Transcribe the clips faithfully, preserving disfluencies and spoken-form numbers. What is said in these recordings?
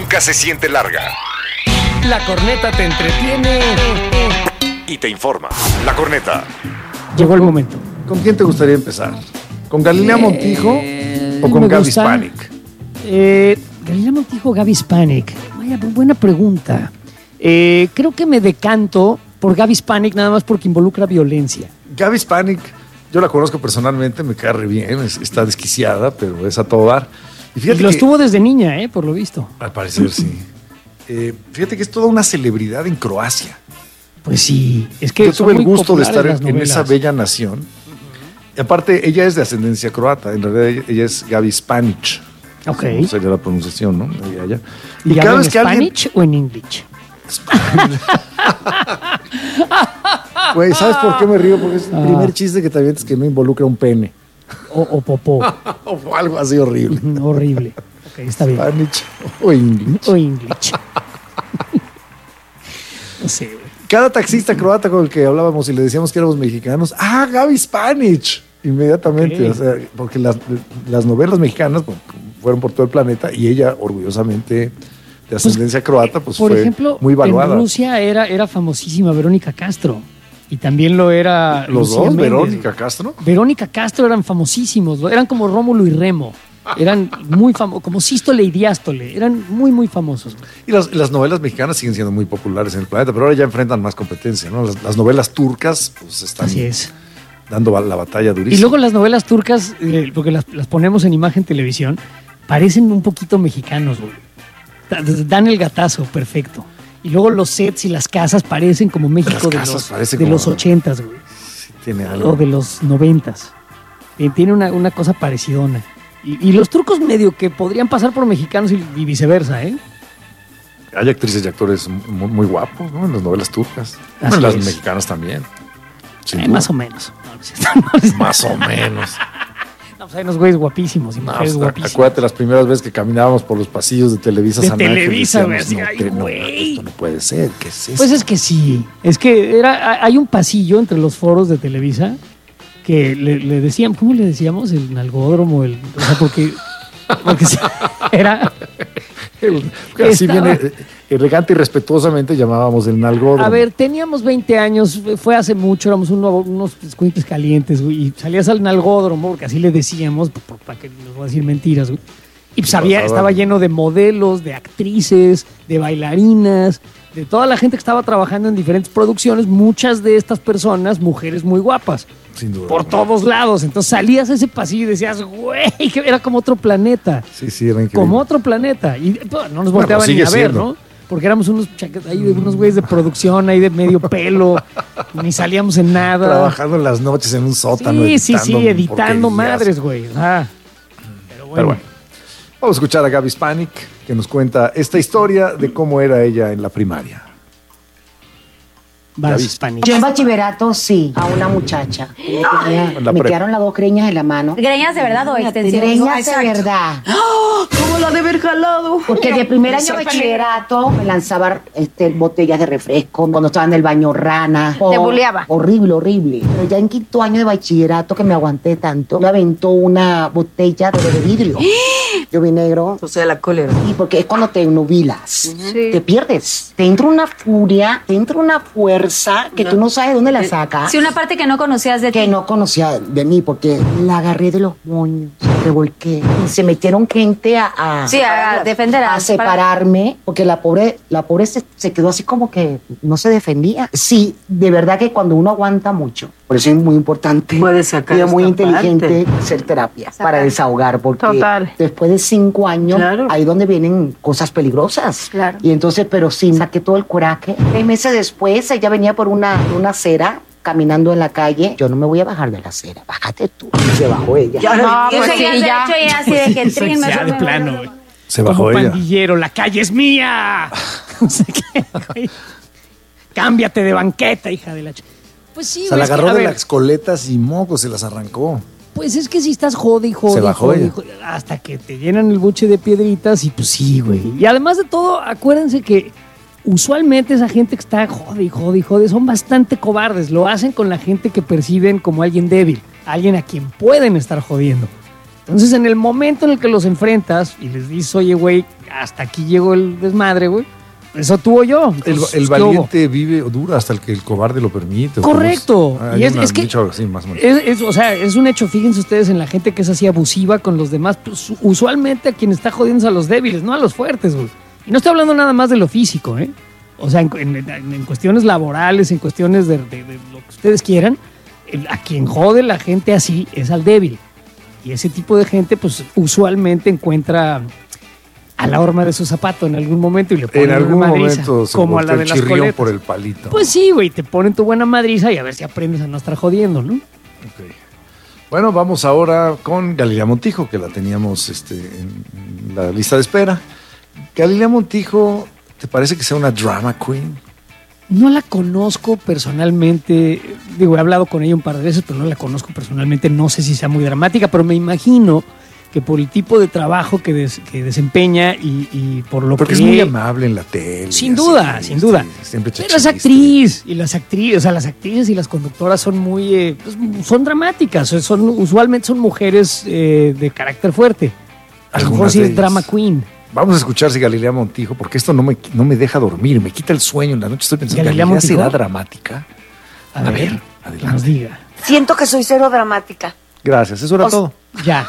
nunca se siente larga. La corneta te entretiene Y te informa. La Corneta. Llegó el momento. ¿Con quién te gustaría empezar? ¿Con Galilea Montijo Eh, o con me Gaby gusta. Spanik? Eh, Galilea Montijo, Gaby Spanik. Vaya, buena pregunta. Eh, creo que me decanto por Gaby Spanik nada más porque involucra violencia. Gaby Spanik, yo la conozco personalmente, me cae re bien, es- está desquiciada, pero es a todo dar. Y Y fíjate lo que, estuvo desde niña, eh, por lo visto. al parecer sí. Eh, fíjate que es toda una celebridad en Croacia. Pues sí, es que Yo son tuve el muy gusto de populares estar las en, en novelas. esa bella nación. Y aparte, ella es de ascendencia croata, en realidad ella, ella es Gaby Spanic. Ok. No sería la pronunciación, ¿no? Ella, ella. ¿Y habla en Spanish o en English? Güey, ¿sabes por qué me río? Porque es el Ah. primer chiste que te avientas que no involucra un pene. O, o popó. O algo así horrible. Mm, horrible. Ok, está bien. Spanish o English. O English. No sé, güey. Cada taxista croata con el que hablábamos y le decíamos que éramos mexicanos, ¡ah, Gaby Spanish! Inmediatamente, Ok. o sea, porque las, las novelas mexicanas bueno, fueron por todo el planeta y ella, orgullosamente de ascendencia croata, pues Por fue ejemplo, muy valuada. en Rusia era, era famosísima Verónica Castro. Y también lo era Los Lucía dos, Méndez. Verónica Castro. Verónica Castro eran famosísimos. Eran como Rómulo y Remo. Eran muy famosos, como Sístole y Diástole. Eran muy, muy famosos. Y las, las novelas mexicanas siguen siendo muy populares en el planeta, pero ahora ya enfrentan más competencia, ¿no? Las, las novelas turcas, pues están Así es. dando ba- la batalla durísima. Y luego las novelas turcas, eh, porque las, las ponemos en imagen televisión, parecen un poquito mexicanos, güey. Da- Dan el gatazo, perfecto. Y luego los sets y las casas parecen como México Las de casas los, parecen de como- los ochentas, güey. Sí, tiene algo. O de los noventas. Eh, tiene una, una cosa parecidona. Y, y los turcos medio que podrían pasar por mexicanos y, y viceversa, ¿eh? Hay actrices y actores muy, muy guapos, ¿no? En las novelas turcas. Así en las es. mexicanas también. Sin Eh, duda. más o menos. No, no es cierto, no es- Más o menos. no, pues hay unos güeyes guapísimos y No, mujeres pues, guapísimas. acuérdate las primeras veces que caminábamos por los pasillos de Televisa De San Ángel, Televisa, güey, decíamos, así, no, ay, te- no, güey. esto no puede ser, ¿qué es eso? Pues es que sí. Es que era, hay un pasillo entre los foros de Televisa que le, le decían, ¿cómo le decíamos? El nalgódromo, el, o sea, porque, porque sí, era. Así estaba- viene, eh, elegante y respetuosamente llamábamos el nalgódromo. A ver, teníamos veinte años, fue hace mucho, éramos uno- unos escuincles calientes, güey, y salías al nalgódromo, porque así le decíamos, por- por- para que no voy a decir mentiras, güey. Y pues había, pasaba? estaba lleno de modelos, de actrices, de bailarinas, de toda la gente que estaba trabajando en diferentes producciones, muchas de estas personas, mujeres muy guapas, Sin duda. por todos lados. Entonces salías a ese pasillo y decías, güey, que era como otro planeta, Sí, sí, era increíble. como otro planeta. Y pues, no nos volteaban sigue ni a ver, siendo. ¿no? Porque éramos unos, chaca- ahí de unos güeyes de producción, ahí de medio pelo, ni salíamos en nada. Trabajando en las noches en un sótano. Sí, sí, sí, editando editando porquerías. madres, güey. Ah, pero bueno. Pero bueno, vamos a escuchar a Gaby Spanik, que nos cuenta esta historia de cómo era ella en la primaria. Vas, Gaby. Spanish. Yo en bachillerato sí, a una muchacha. Me, tenía- En la me prepa. quedaron las dos greñas en la mano. ¿Greñas de verdad o extensiones? Greñas de verdad. ¿Cómo la de haber jalado? Porque de primer año de bachillerato me lanzaba este, botellas de refresco, cuando estaba en el baño rana. Te buleaba. Horrible, horrible. Pero ya en quinto año de bachillerato, que me aguanté tanto, me aventó una botella de, de vidrio. Yo vi negro. O sea, la cólera. Y porque es cuando te nubilas, te pierdes. Te entra una furia, te entra una fuerza que tú no sabes dónde la sacas. Sí, una parte que no conocías de Que ti. no conocía de mí, porque la agarré de los moños, me revolqué. Y se metieron gente a, a, Sí, a defender, a a separarme, porque la pobre, la pobre se, se quedó así como que no se defendía. Sí, de verdad que cuando uno aguanta mucho, por eso es muy importante. Puede sacar y es muy esta inteligente hacer terapia Sacar. para desahogar, porque Total. después de cinco años, Claro. ahí donde vienen cosas peligrosas. Claro. Y entonces, pero sí, saqué todo el coraje. Tres meses después, ella venía por una, una acera, caminando en la calle. Yo no me voy a bajar de la acera, bájate tú. Y se bajó ella. Ya, No, ya, pues ya, sí, ya. ya. Y así de que trin, Ya mejor de me plano, voy. güey. Se Como bajó ella. pandillero, la calle es mía. No sé qué, güey. Cámbiate de banqueta, hija de la... ch- Pues sí, Se la güey, es que, agarró a de ver, las coletas y mocos, se las arrancó. Pues es que si estás jode y jode, Se bajó jode, ella. jode, hasta que te llenan el buche de piedritas y pues sí, güey. Y además de todo, acuérdense que usualmente esa gente que está jode y jode y jode son bastante cobardes. Lo hacen con la gente que perciben como alguien débil, alguien a quien pueden estar jodiendo. Entonces, en el momento en el que los enfrentas y les dices, oye, güey, hasta aquí llegó el desmadre, güey, eso tú o yo. El, Entonces, el ¿qué hubo? valiente vive o dura hasta el que el cobarde lo permite. ¿o Correcto. cómo es? Y Hay es, una- es que dicho así, más o menos. es, es- o sea, es un hecho, fíjense ustedes en la gente que es así abusiva con los demás, pues, usualmente a quien está jodiendo es a los débiles, no a los fuertes, güey. Y no estoy hablando nada más de lo físico, ¿eh? O sea, en, en- en cuestiones laborales, en cuestiones de, de- de lo que ustedes quieran, el- a quien jode la gente así es al débil. Y ese tipo de gente, pues usualmente encuentra a la horma de su zapato en algún momento y le ponen En algún una madriza, momento se como a la volteó de el las chirrión coletas. por el palito. Pues sí, güey, te ponen tu buena madriza y a ver si aprendes a no estar jodiendo, ¿no? Ok. Bueno, vamos ahora con Galilea Montijo, que la teníamos este, en la lista de espera. Galilea Montijo, ¿te parece que sea una drama queen? No la conozco personalmente, digo, he hablado con ella un par de veces, pero no la conozco personalmente, no sé si sea muy dramática, pero me imagino que por el tipo de trabajo que, des- que desempeña y, y por lo Porque que... es muy amable en la tele. Sin así, duda, este, sin duda. Siempre echa Pero es chiste. actriz, y las actrices, o sea, las actrices y las conductoras son muy, eh, pues, son dramáticas, son, usualmente son mujeres eh, de carácter fuerte. A lo mejor Algunas sí de es ellas. drama queen. Vamos a escuchar si Galilea Montijo, porque esto no me, no me deja dormir, me quita el sueño en la noche. Estoy pensando, ¿Galilea ¿Galilea Montijo? será dramática? A, A ver, ver, que nos adelante. diga. Siento que soy cero dramática. Gracias, eso era O sea, todo. Ya.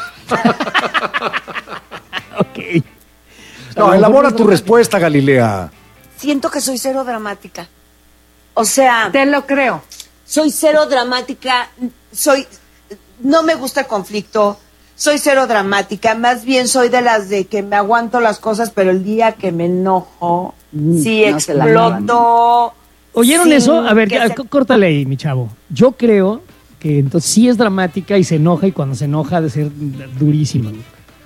Ok. No, elabora tu respuesta, Galilea. Siento que soy cero dramática. O sea, Te lo creo. soy cero dramática, soy no me gusta el conflicto, soy cero dramática, más bien soy de las de que me aguanto las cosas, pero el día que me enojo, sí no se la exploto. ¿Oyeron sin eso? A ver, que ya, se- c- córtale ahí, mi chavo. Yo creo que entonces sí es dramática y se enoja, y cuando se enoja ha de ser durísima. güey.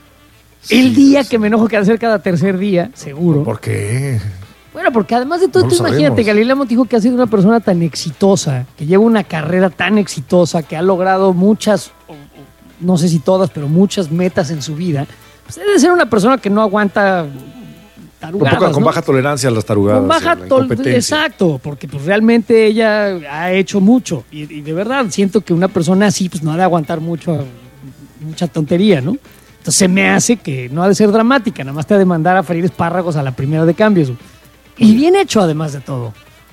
El Sí, día sí. que me enojo, que ha de ser cada tercer día, seguro. ¿Por qué? Bueno, porque además de todo, No tú lo imagínate, sabemos. Galilea Montijo, que ha sido una persona tan exitosa, que lleva una carrera tan exitosa, que ha logrado muchas, o- o- no sé si todas, pero muchas metas en su vida, pues debe ser una persona que no aguanta Con, tarugadas, poca- con ¿no? baja tolerancia a las tarugadas. Con baja a la tol- incompetencia. exacto, porque pues realmente ella ha hecho mucho y, y de verdad siento que una persona así pues no ha de aguantar mucho, mucha tontería, ¿no? Entonces se me hace que no ha de ser dramática, nada más te ha de mandar a freír espárragos a la primera de cambios. güey. Y bien hecho además de todo.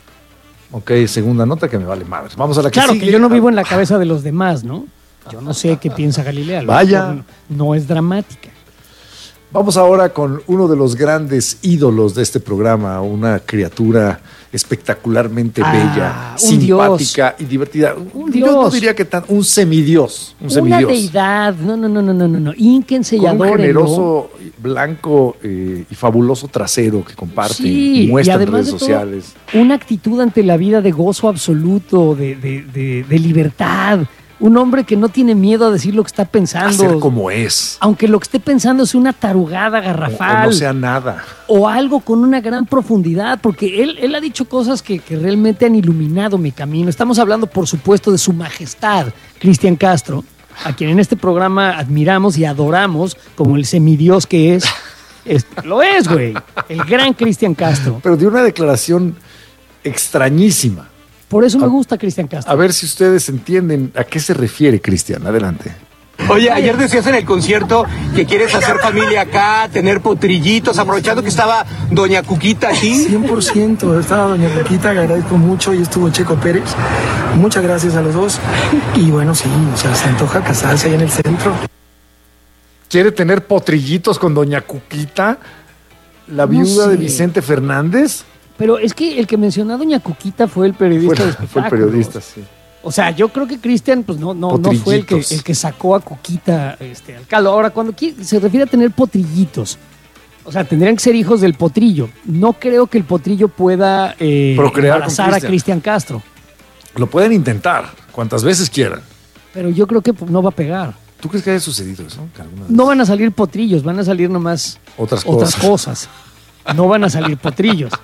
Ok, segunda nota que me vale madres. Vamos a la que Claro sigue. que yo no vivo en la cabeza de los demás, ¿no? Yo no sé qué piensa Galilea. a lo Vaya. mejor No es dramática. Vamos ahora con uno de los grandes ídolos de este programa, una criatura espectacularmente Ah, bella, un simpática y divertida. Un Yo no dios. diría que tan un semidios, un Una semidios. deidad. No, no, no, no, no, no. no. Ínquense y Con un adórenlo. generoso, blanco eh, y fabuloso trasero que comparte Sí, y muestra y en además redes de todo, sociales. una actitud ante la vida de gozo absoluto, de, de- de- de libertad. Un hombre que no tiene miedo a decir lo que está A pensando. ser como es. Aunque lo que esté pensando es una tarugada O, o garrafal. no sea nada. o algo con una gran profundidad, porque él, él ha dicho cosas que, que realmente han iluminado mi camino. Estamos hablando, por supuesto, de su majestad, Cristian Castro, a quien en este programa admiramos y adoramos como el semidios que es. Es- lo es, güey. El gran Cristian Castro. Pero de una declaración extrañísima. Por eso me gusta Cristian Castro. A ver si ustedes entienden a qué se refiere, Cristian. Adelante. Oye, ayer decías en el concierto que quieres hacer familia acá, tener potrillitos, aprovechando que estaba Doña Cuquita aquí. cien por ciento, estaba Doña Cuquita, agradezco mucho, y estuvo Checo Pérez. Muchas gracias a los dos. Y bueno, sí, o sea, se antoja casarse ahí en el centro. ¿Quiere tener potrillitos con Doña Cuquita, la No viuda de sé. Vicente Fernández? Pero es que el que mencionó a Doña Cuquita fue el periodista Fue, de fue el espectáculos. periodista, sí. O sea, yo creo que Cristian, pues no, no, no fue el que, Potrillitos. el que sacó a Cuquita este, al caldo. Ahora, cuando qui- se refiere a tener potrillitos, o sea, tendrían que ser hijos del potrillo. No creo que el potrillo pueda eh, Procrear con embarazar a Cristian. Cristian Castro. Lo pueden intentar cuantas veces quieran. Pero yo creo que pues, no va a pegar. ¿Tú crees que haya sucedido eso? Que alguna vez? No van a salir potrillos, van a salir nomás Otras otras cosas. cosas. No van a salir potrillos.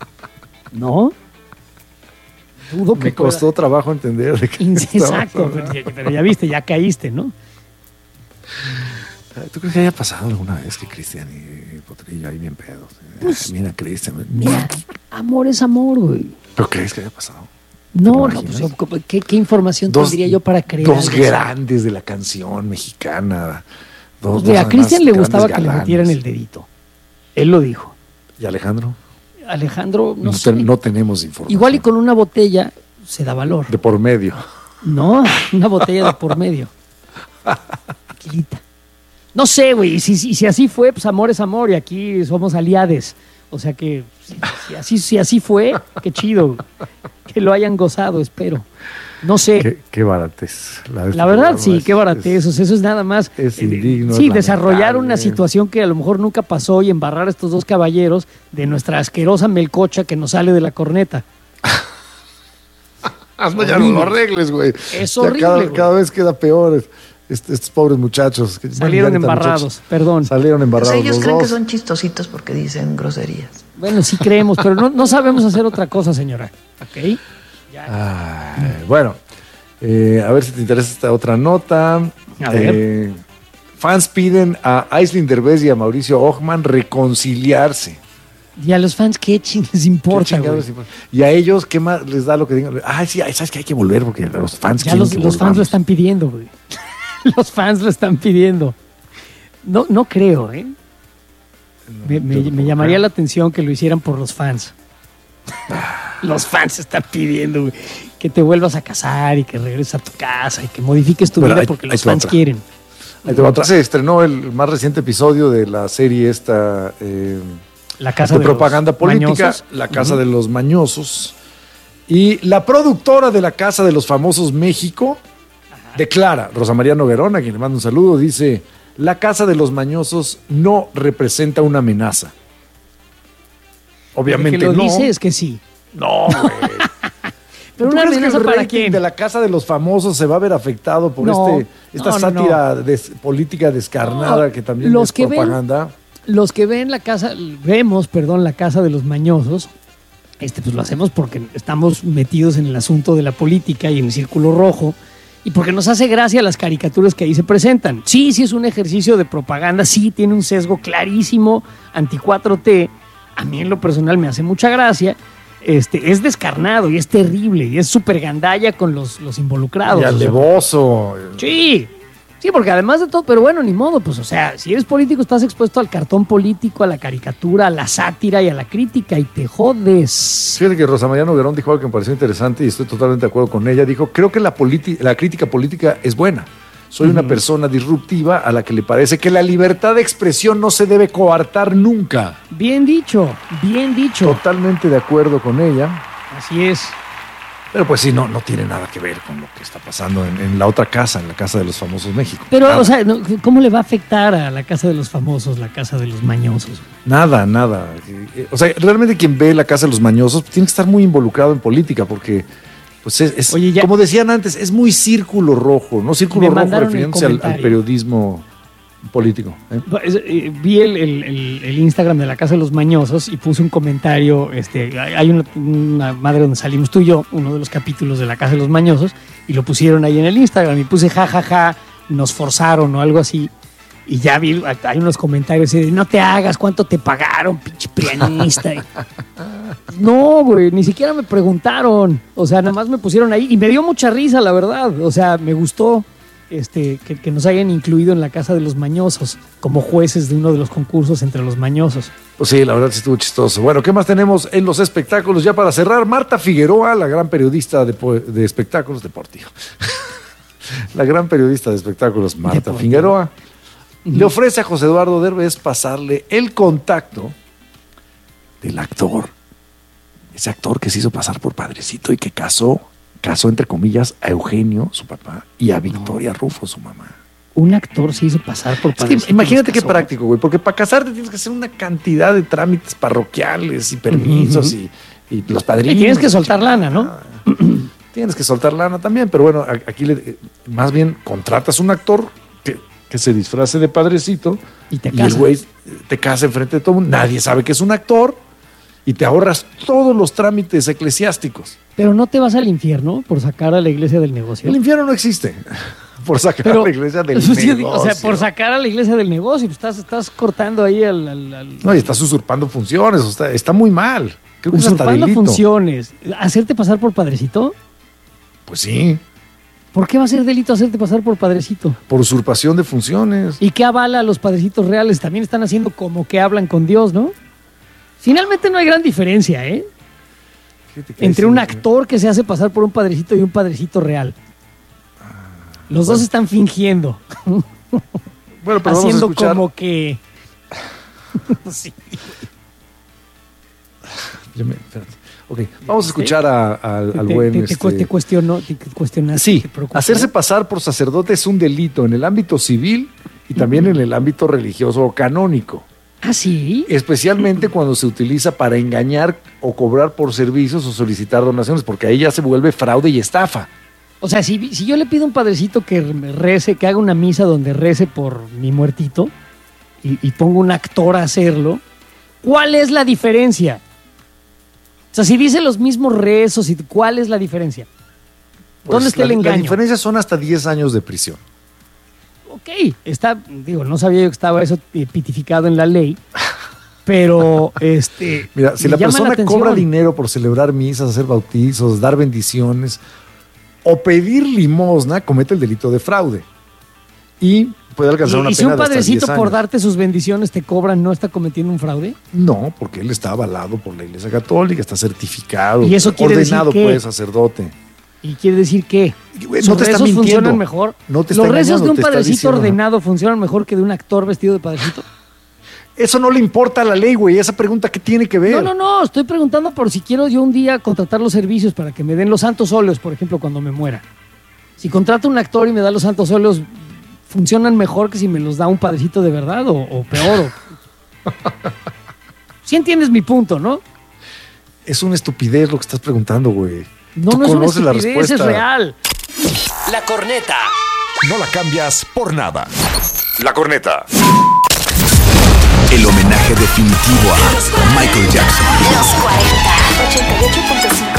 ¿No? Dudo que Me costó trabajo entender de qué pueda- estamos Exacto, hablando. pero, pero ya viste, ya caíste, ¿no? ¿Tú crees que haya pasado alguna vez que Cristian y Potrillo ahí bien pedos? Pues, Mira, Cristian. Mira, amor es amor, güey. ¿Pero crees que haya pasado? No, ¿Te no, imaginas? pues, ¿qué, qué información tendría yo para creer? Dos algo así? grandes de la canción mexicana, Dos, Mira, a dos Cristian le además gustaba grandes que le galanes. metieran el dedito. Él lo dijo. ¿Y Alejandro? Alejandro, no, No, sé. te- no tenemos información. Igual y con una botella se da valor. De por medio. No, una botella de por medio. Tranquilita. No sé, güey. Y si, si, si así fue, pues amor es amor. Y aquí somos aliades. O sea que si, si así, si así fue, qué chido. Que lo hayan gozado, espero. No sé. Qué, qué baratez. de este La verdad, programa sí, es- qué baratez. es- O sea, eso es nada más. es eh, indigno, Sí, es desarrollar lamentable. una situación que a lo mejor nunca pasó y embarrar a estos dos caballeros de nuestra asquerosa melcocha que nos sale de la corneta. Ah, no, ya no lo arregles, güey. Es Ya horrible, Cada, güey. cada vez queda peor. Est- estos pobres muchachos. que- Salieron bueno, ya ahorita embarrados, muchachos, perdón. Salieron embarrados Pues ellos los creen dos. que son chistositos porque dicen groserías. Bueno, sí creemos, pero no, no sabemos hacer otra cosa, señora. ¿Ok? Ay, bueno, eh, a ver si te interesa esta otra nota. A ver. Eh, fans piden a Aislinn Derbez y a Mauricio Ochman reconciliarse. Y a los fans, ¿qué ching les ¿Qué importa, güey? chingados importa? Y a ellos, ¿qué más les da lo que digan? Ay, sí, ay, sabes que hay que volver porque los fans Ya quieren los, que los fans volvamos. lo están pidiendo, güey. Los fans lo están pidiendo. No, no creo, ¿eh? Me, me- yo me llamaría la atención que lo hicieran por los fans. Los fans están pidiendo, güey, que te vuelvas a casar y que regreses a tu casa y que modifiques tu Pero vida ahí- porque ahí los te va fans otra. quieren. Ahí te va otra. Se estrenó el más reciente episodio de la serie esta eh, La casa de de los propaganda política, mañosos. La Casa Ujú. de los Mañosos. Y la productora de La Casa de los Famosos México declara, Rosa María Noguerón, a quien le mando un saludo, dice, La Casa de los Mañosos no representa una amenaza. Obviamente que lo no. dice es que sí. No, güey. Pero ¿Tú una crees que amenaza el para rating quién? de La Casa de los Famosos se va a ver afectado por No, este esta no, no, no. sátira des- política descarnada No, que también los es que ven- propaganda? Los que ven la casa, vemos, perdón, la casa de los mañosos, este, pues lo hacemos porque estamos metidos en el asunto de la política y en el círculo rojo y porque nos hace gracia las caricaturas que ahí se presentan. Sí, sí es un ejercicio de propaganda, sí tiene un sesgo clarísimo anti cuatro T. A mí en lo personal me hace mucha gracia. Este, es descarnado y es terrible y es súper gandalla con los, los involucrados. Y o sea, alevoso. Sí, sí, porque además de todo, pero bueno, ni modo, pues o sea, si eres político estás expuesto al cartón político, a la caricatura, a la sátira y a la crítica y te jodes. Fíjate que Rosa María Noguerón dijo algo que me pareció interesante y estoy totalmente de acuerdo con ella. Dijo, creo que la, politi- la crítica política es buena. Soy una persona disruptiva a la que le parece que la libertad de expresión no se debe coartar nunca. Bien dicho, bien dicho. Totalmente de acuerdo con ella. Así es. Pero pues sí, no, no tiene nada que ver con lo que está pasando en, en la otra casa, en la Casa de los Famosos México. Pero, Nada. o sea, no, ¿cómo le va a afectar a la casa de los famosos, la casa de los mañosos? Nada, nada. Eh, eh, O sea, realmente quien ve la Casa de los Mañosos tiene que estar muy involucrado en política porque, pues es, es- Oye, ya- como decían antes, es muy círculo rojo, ¿no? Círculo Me rojo mandaron el refiriéndose al, al comentario. periodismo político. ¿eh? Es- eh, Vi el, el- el- el Instagram de la Casa de los Mañosos y puse un comentario. Este, hay hay una, una madre donde salimos tú y yo, uno de los capítulos de la Casa de los Mañosos, y lo pusieron ahí en el Instagram y puse jajaja, nos forzaron o algo así. Y ya vi, hay unos comentarios así de no te hagas, ¿cuánto te pagaron, pinche prianista? No, güey, ni siquiera me preguntaron. O sea, nada más me pusieron ahí y me dio mucha risa, la verdad. O sea, me gustó este, que, que nos hayan incluido en la Casa de los Mañosos como jueces de uno de los concursos entre los mañosos. Pues sí, la verdad sí estuvo chistoso. Bueno, ¿qué más tenemos en los espectáculos? Ya para cerrar, Marta Figueroa, la gran periodista de, po- de espectáculos deportivos. La gran periodista de espectáculos, Marta Deportivo. Figueroa, le ofrece a José Eduardo Derbez pasarle el contacto del actor. Ese actor que se hizo pasar por padrecito y que casó, casó entre comillas, a Eugenio, su papá, y a Victoria Rufo, su mamá. Un actor se hizo pasar por Es que padrecito y imagínate los qué casó. práctico, güey, porque para casarte tienes que hacer una cantidad de trámites parroquiales y permisos y, y los padrinos. Y tienes que soltar lana, ¿no? Tienes que soltar lana también, pero bueno, a- aquí le- eh, más bien contratas un actor que, que se disfrace de padrecito Y te y el casas. güey te casa enfrente de todo el mundo. Nadie sabe que es un actor y te ahorras todos los trámites eclesiásticos. Pero no te vas al infierno por sacar a la iglesia del negocio. El infierno no existe. Por sacar Pero, a la iglesia del eso sí, negocio. o sea, por sacar a la iglesia del negocio, pues estás, estás cortando ahí al, al- al- No, y estás usurpando funciones, o está, está muy mal. Creo que es hasta usurpando delito. funciones. ¿Hacerte pasar por padrecito? Pues sí. ¿Por qué va a ser delito hacerte pasar por padrecito? Por usurpación de funciones. ¿Y qué avala a los padrecitos reales? También están haciendo como que hablan con Dios, ¿no? Finalmente no hay gran diferencia, ¿eh? Entre un actor que se hace pasar por un padrecito y un padrecito real. Los dos están fingiendo. Bueno, pero haciendo vamos a escuchar... como que... sí. Ya me- espérate. Ok, vamos a escuchar a- a- al Te, buen... te, te, este, te cuestionó, te cuestionaste. Sí, te preocupó. hacerse pasar por sacerdote es un delito en el ámbito civil y también en el ámbito religioso o canónico. ¿Ah, sí? Especialmente cuando se utiliza para engañar o cobrar por servicios o solicitar donaciones, porque ahí ya se vuelve fraude y estafa. O sea, si, si yo le pido a un padrecito que me rece, que haga una misa donde rece por mi muertito y, y pongo un actor a hacerlo, ¿cuál es la diferencia? O sea, si dice los mismos rezos, y ¿cuál es la diferencia? ¿Dónde Pues está la, el engaño? La diferencia son hasta diez años de prisión. Ok, está, digo, no sabía yo que estaba eso eh, pitificado en la ley, pero este. Mira, si me la llama persona atención. cobra dinero por celebrar misas, hacer bautizos, dar bendiciones o pedir limosna, comete el delito de fraude. Y puede alcanzar una ¿Y, y si pena un de hasta diez padrecito por años. darte sus bendiciones te cobra, no está cometiendo un fraude? No, porque él está avalado por la Iglesia Católica, está certificado, ¿Y eso quiere ordenado decir qué? pues sacerdote. ¿Y quiere decir qué? Güey, ¿Sus no te está rezos mintiendo. funcionan mejor? No te está ¿Los rezos engañando, de un te está padrecito diciendo, ordenado funcionan mejor que de un actor vestido de padrecito? Eso no le importa a la ley, güey. Esa pregunta, ¿qué tiene que ver? No, no, no. Estoy preguntando por si quiero yo un día contratar los servicios para que me den los santos óleos, por ejemplo, cuando me muera. Si contrato un actor y me da los santos óleos, ¿funcionan mejor que si me los da un padrecito de verdad o, o peor? Sí entiendes mi punto, ¿no? Es una estupidez lo que estás preguntando, güey. No, Tú no es una conoces la estupidez, es respuesta. real. La corneta. No la cambias por nada. La corneta. El homenaje definitivo a Michael Jackson. Los cuarenta, ochenta y ocho punto cinco.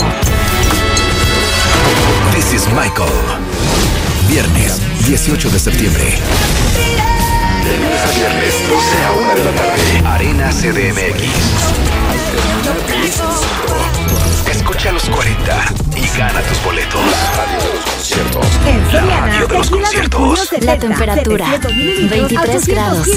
This is Michael. Viernes dieciocho de septiembre. De lunes a viernes, doce a una de la tarde. Arena C D M X. Escucha los cuarenta y gana tus boletos. La radio de los conciertos. La radio de los conciertos. La temperatura, veintitrés grados.